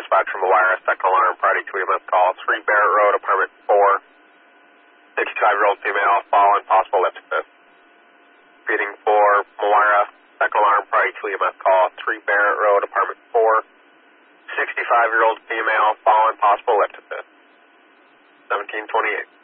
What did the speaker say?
dispatch from Elvira, second alarm, Friday 2 EMS call, 3 Barrett Road, apartment 4, 65-year-old female, fallen, possible lift assist. Repeating for Elvira, second alarm, Friday 2 EMS call, 3 Barrett Road, apartment 4, 65-year-old female, fallen, possible lift assist. 1728.